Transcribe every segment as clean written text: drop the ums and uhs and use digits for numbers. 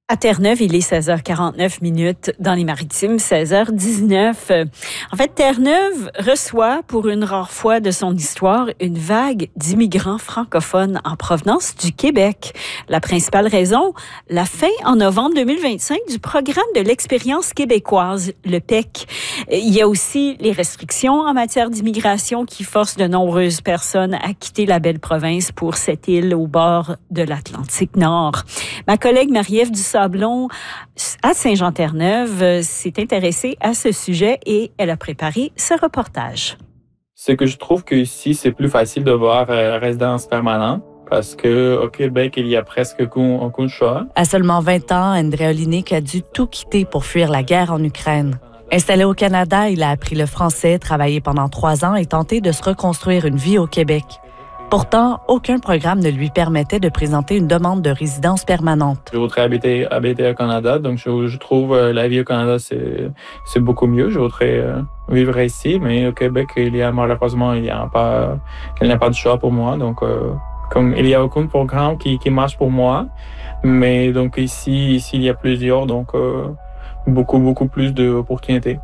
À Terre-Neuve, il est 16h49 dans les Maritimes, 16h19. En fait, Terre-Neuve reçoit pour une rare fois de son histoire une vague d'immigrants francophones en provenance du Québec. La principale raison, la fin en novembre 2025 du programme de l'expérience québécoise, le PEQ. Il y a aussi les restrictions en matière d'immigration qui forcent de nombreuses personnes à quitter la belle province pour cette île au bord de l'Atlantique Nord. Ma collègue Marie-Ève Dusablon à Saint-Jean-Terre-Neuve s'est intéressée à ce sujet et elle a préparé ce reportage. C'est que je trouve qu'ici, c'est plus facile de voir résidence permanente parce qu'au Québec, il y a presque aucun choix. À seulement 20 ans, André Olinik a dû tout quitter pour fuir la guerre en Ukraine. Installé au Canada, il a appris le français, travaillé pendant 3 ans et tenté de se reconstruire une vie au Québec. Pourtant, aucun programme ne lui permettait de présenter une demande de résidence permanente. Je voudrais habiter au Canada, donc je trouve la vie au Canada, c'est beaucoup mieux. Je voudrais vivre ici, mais au Québec, malheureusement, il n'y a pas de choix pour moi. Donc, comme il n'y a aucun programme qui marche pour moi, mais donc ici, il y a plusieurs, donc beaucoup plus d'opportunités.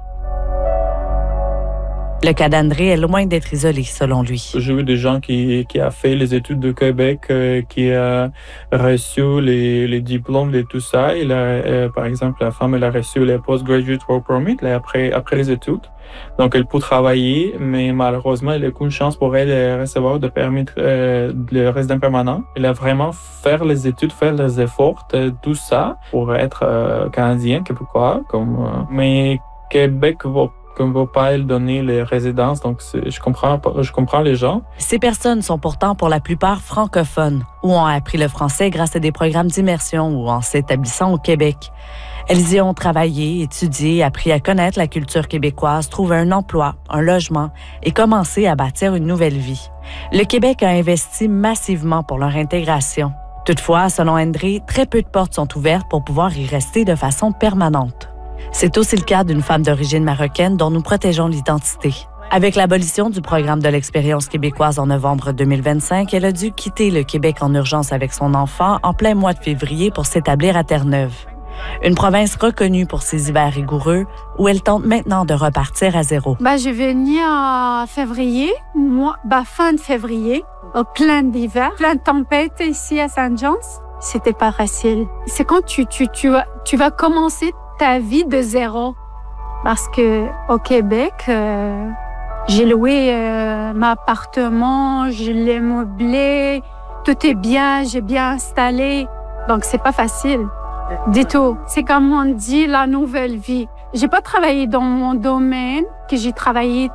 Le cas d'André est loin d'être isolé, selon lui. J'ai vu des gens qui a fait les études de Québec, qui a reçu les diplômes et tout ça. Par exemple, la femme, elle a reçu le Postgraduate Work Permit après les études. Donc, elle peut travailler, mais malheureusement, elle n'a aucune chance pour elle de recevoir de permis de résident permanent. Elle a vraiment fait les études, faire les efforts, tout ça, pour être canadien, québécois. Mais Québec ne va pas donner les résidences, donc je comprends les gens. Ces personnes sont pourtant pour la plupart francophones ou ont appris le français grâce à des programmes d'immersion ou en s'établissant au Québec. Elles y ont travaillé, étudié, appris à connaître la culture québécoise, trouvé un emploi, un logement et commencé à bâtir une nouvelle vie. Le Québec a investi massivement pour leur intégration. Toutefois, selon André, très peu de portes sont ouvertes pour pouvoir y rester de façon permanente. C'est aussi le cas d'une femme d'origine marocaine dont nous protégeons l'identité. Avec l'abolition du programme de l'expérience québécoise en novembre 2025, elle a dû quitter le Québec en urgence avec son enfant en plein mois de février pour s'établir à Terre-Neuve. Une province reconnue pour ses hivers rigoureux où elle tente maintenant de repartir à zéro. Je venais en février, fin de février, au plein d'hiver, plein de tempêtes ici à Saint-Jean. C'était pas facile. C'est quand tu vas commencer ta vie de zéro. Parce que au Québec, j'ai loué mon appartement, je l'ai meublé, tout est bien, j'ai bien installé. Donc, c'est pas facile. Du tout. C'est comme on dit, la nouvelle vie. J'ai pas travaillé dans mon domaine, que j'ai travaillé